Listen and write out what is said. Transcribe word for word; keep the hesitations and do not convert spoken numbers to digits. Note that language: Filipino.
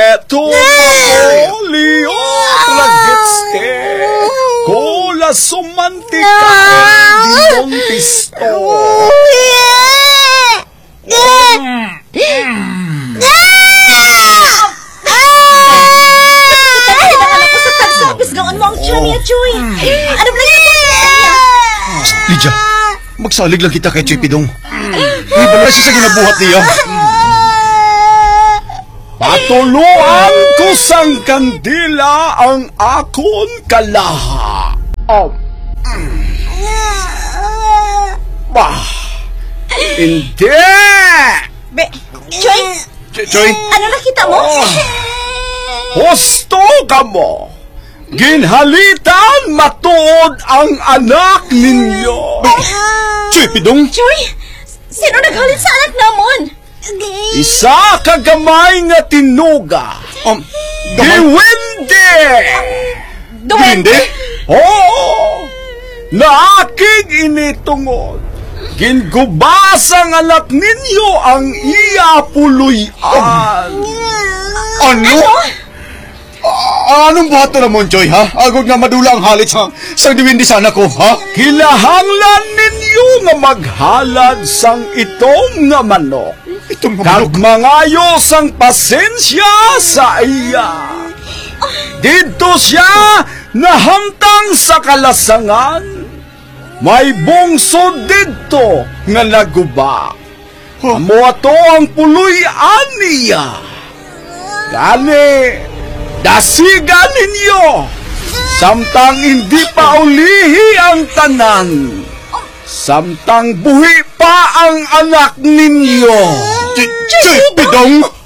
tumapoli o tragitste, cola sumantika di montisto. Pisgaon mo ang tiyan niya, Chuy. Ano ba lang Lydia, magsalig lang kita kay Chuy Pidong. May balay siya sa ginabuhat niya. Patuluan ko sang kandila ang akon kalaha. Oh. Bah, hindi! Be, Chuy? Chuy? Ano nakita mo? Husto ka mo! Ginhalitan matuod ang anak ninyo! Chuy Pidong? Chuy, sino naghalit sa anak namon? Isa kagamay nga tinuga! Um, Diwindi! Duwende? Oo! Na aking initungod, gingubasang anak ninyo ang iya puluyan. Ano? A- anong buhat na naman, Choy, ha? Agod nga madula ang halit sa, sa diwindi sana ko, ha? Kilahanglan ninyo nga maghalad sang itong nga manok. Itong Kag mamanok. mangayo sang pasensya sa iya. Dito siya nahamtang sa kalasangan. May bungsod dito nga naguba. Amo ato ang puloy-an niya. Gani, dasigan ninyo. Samtang hindi pa ulihi ang tanan. Samtang buhi pa ang anak ninyo. Chuy Pidong?